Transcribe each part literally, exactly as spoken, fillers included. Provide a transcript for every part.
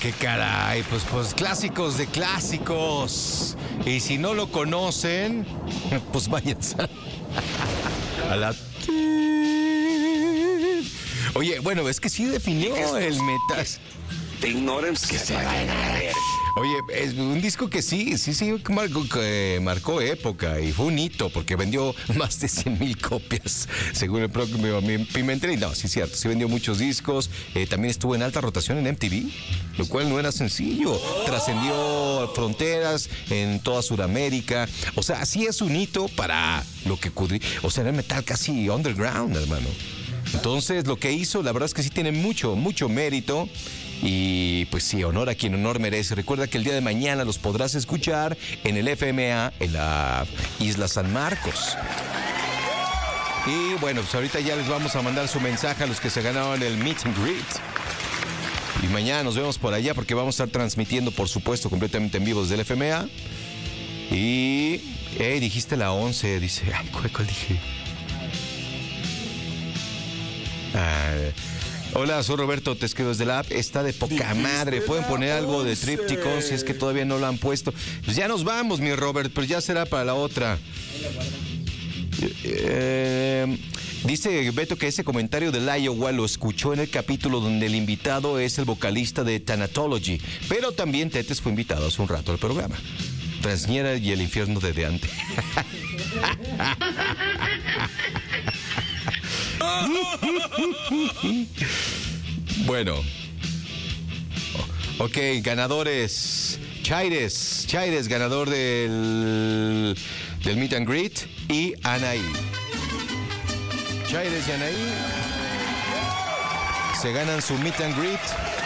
qué caray, pues, pues clásicos de clásicos. Y si no lo conocen, pues váyanse a la... Oye, bueno, es que sí definió el metal. Te ignoran que se vayan a ver. Oye, es un disco que sí, sí, sí, marcó, que marcó época y fue un hito porque vendió más de cien mil copias, según el propio Pimentel. No, sí, cierto, sí vendió muchos discos. Eh, también estuvo en alta rotación en M T V, lo cual no era sencillo. Trascendió fronteras en toda Sudamérica. O sea, sí es un hito para lo que... O sea, era metal casi underground, hermano. Entonces, lo que hizo, la verdad es que sí tiene mucho, mucho mérito. Y pues sí, honor a quien honor merece. Recuerda que el día de mañana los podrás escuchar en el F M A, en la Isla San Marcos. Y bueno, pues ahorita ya les vamos a mandar su mensaje a los que se ganaron el Meet and Greet. Y mañana nos vemos por allá porque vamos a estar transmitiendo, por supuesto, completamente en vivo desde el F M A. Y... Eh, dijiste la once, dice... Ay, ¿cuál, cuál dije? Ah... Hola, soy Roberto, te escribo desde la app. Está de poca madre. Pueden poner algo de Tríptico si es que todavía no lo han puesto. Pues ya nos vamos, mi Robert, pero ya será para la otra. Eh, dice Beto que ese comentario de Iowa lo escuchó en el capítulo donde el invitado es el vocalista de Thanatology. Pero también Tetes fue invitado hace un rato al programa. Transñera y el infierno de Deante. Bueno, ok, ganadores. Chaires, Chaires, ganador del, del Meet and Greet, y Anaí. Chaires y Anaí se ganan su Meet and Greet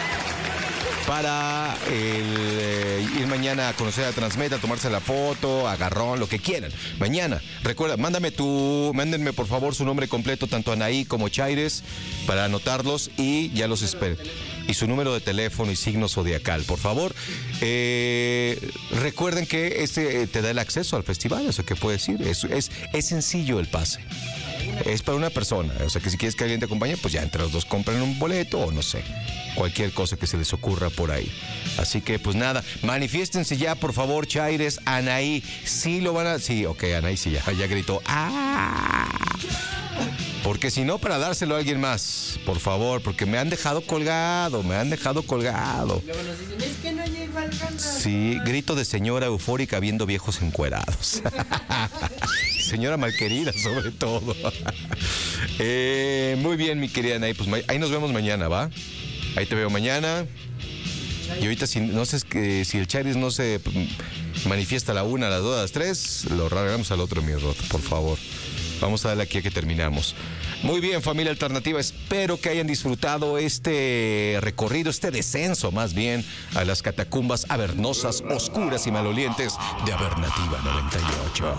para el, eh, ir mañana a conocer a Transmeta, a tomarse la foto, agarrón, lo que quieran. Mañana, recuerda, mándame tu, mándenme por favor su nombre completo, tanto Anaí como Chaires, para anotarlos y ya los espero. Y su número de teléfono y signo zodiacal, por favor. Eh, recuerden que este te da el acceso al festival, eso que puedes decir. Es, es, es sencillo el pase. Es para una persona, o sea que si quieres que alguien te acompañe, pues ya entre los dos compren un boleto o no sé, cualquier cosa que se les ocurra por ahí. Así que pues nada, manifiéstense ya por favor, Chaires, Anaí, sí lo van a... Sí, ok, Anaí sí ya, ya gritó. ¡Ah! Porque si no, para dárselo a alguien más, por favor, porque me han dejado colgado, me han dejado colgado. Luego nos dicen, es que no llegó al canal. Sí, grito de señora eufórica viendo viejos encuerados. Señora malquerida, sobre todo. eh, muy bien, mi querida Anaí, pues ahí nos vemos mañana, ¿va? Ahí te veo mañana. Y ahorita, si no sé que, si el Charis no se manifiesta a la una, a las dos, a las tres, lo regalamos al otro, mi Rod, por favor. Vamos a darle aquí a que terminamos. Muy bien, familia alternativa, espero que hayan disfrutado este recorrido, este descenso más bien a las catacumbas avernosas, oscuras y malolientes de Avernativa noventa y ocho.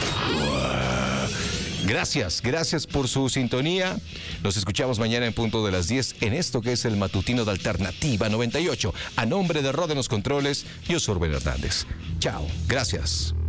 Gracias, gracias por su sintonía. Nos escuchamos mañana en punto de las diez en esto que es el matutino de Alternativa noventa y ocho. A nombre de Rod en los controles, yo soy Rubén Hernández. Chao, gracias.